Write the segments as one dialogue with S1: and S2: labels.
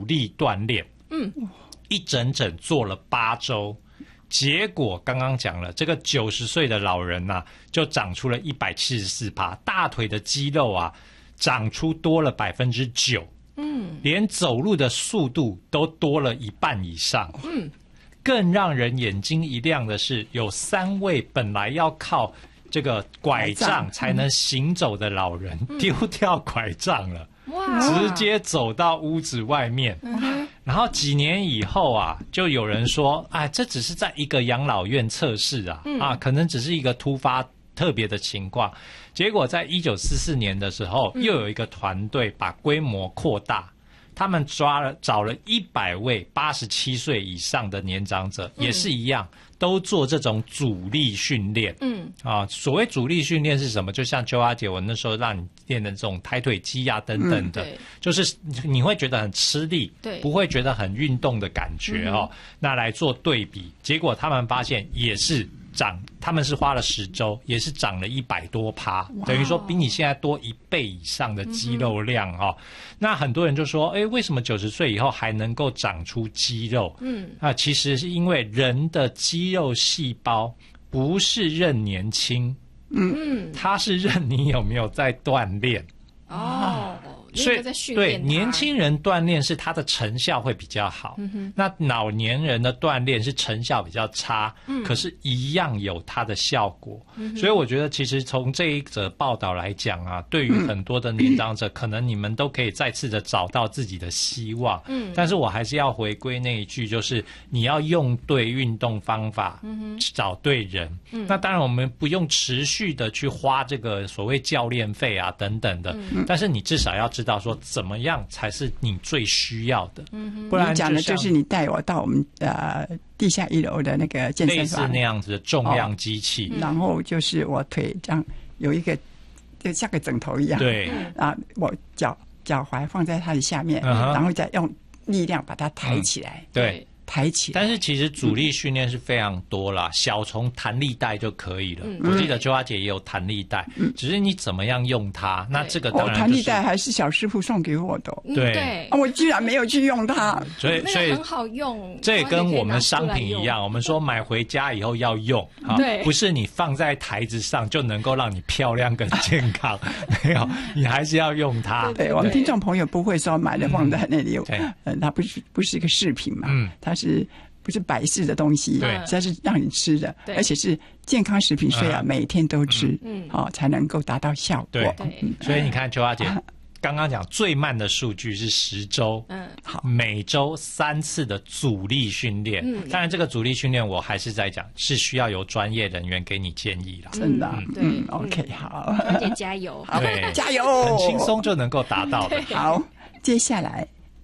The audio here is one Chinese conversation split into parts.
S1: 力锻炼，一整整做了8周。结果刚刚讲了，这个90岁的老人啊，就长出了174%，大腿的肌肉啊，长出多了9%，连走路的速度都多了1半以上。更让人眼睛一亮的是，有3位本来要靠这个拐杖才能行走的老人，丢掉拐杖了，直接走到屋子外面。然后几年以后啊，就有人说，哎，这只是在一个养老院测试啊，可能只是一个突发特别的情况。结果在1944年的时候，又有一个团队把规模扩大，他们找了100位87岁以上的年长者，也是一样，都做这种阻力训练。所谓阻力训练是什么？就像秋花姐我那时候让你练的这种抬腿肌啊等等的，就是你会觉得很吃力，不会觉得很运动的感觉哦。那来做对比，结果他们发现也是他们是花了10周，也是长了100多%，等于说比你现在多1倍以上的肌肉量哦。那很多人就说，哎，为什么90岁以后还能够长出肌肉？其实是因为人的肌肉细胞不是认年轻，它是认你有没有在锻炼。所以对年轻人锻炼是他的成效会比较好，那老年人的锻炼是成效比较差，可是一样有它的效果。所以我觉得其实从这一则报道来讲啊，对于很多的年长者，可能你们都可以再次的找到自己的希望。但是我还是要回归那一句，就是你要用对运动方法，找对人。那当然我们不用持续的去花这个所谓教练费啊等等的，但是你至少要知道说怎么样才是你最需要的。不然
S2: 你讲的就是你带我到我们地下1楼的那个健身房，
S1: 类似那样子的重量机器，
S2: 然后就是我腿这样有一个就像个枕头一样，
S1: 对
S2: 我脚踝放在它的下面，然后再用力量把它抬起来，
S1: 对，
S2: 抬起来。
S1: 但是其实阻力训练是非常多啦，小从弹力带就可以了。我记得秋花姐也有弹力带，只是你怎么样用它，那这个当然
S2: 弹力带还是小师傅送给我的。
S1: 对，
S2: 我居然没有去用它，
S1: 所以
S3: 很好用。
S1: 这也跟我们商品一样，我们说买回家以后要用，不是你放在台子上就能够让你漂亮跟健康，没有，你还是要用它。
S2: 对，我们听众朋友不会说买了放在那里，它不是一个饰品嘛，它不是摆饰的东西，它是让你吃的，而且是健康食品，所以每天都吃，才能够达到效果。
S1: 所以你看秋花姐刚刚讲最慢的数据是10周，每周3次的阻力训练。当然这个阻力训练我还是在讲，是需要由专业人员给你建议啦。
S2: 真的，OK， 好，
S3: 大家加油，
S1: 对，
S2: 加油，
S1: 很轻松就能够达到的。
S2: 好，接下来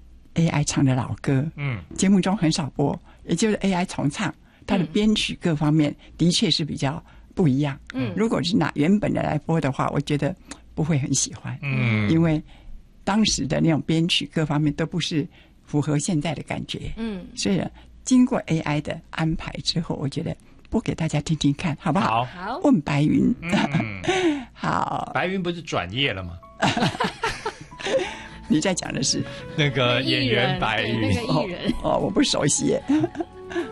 S2: AI 唱的老歌，节目中很少播，也就是 AI 重唱，它的编曲各方面的确是比较不一样。如果是拿原本的来播的话，我觉得不会很喜欢。因为当时的那种编曲各方面都不是符合现在的感觉。所以经过 AI 的安排之后，我觉得播给大家听听看，好不好？
S3: 好，
S2: 问白云。好，
S1: 白云不是转业了吗？
S2: 你在讲的是
S1: 那个演员白云，
S3: 那个艺人
S2: 我不熟悉耶。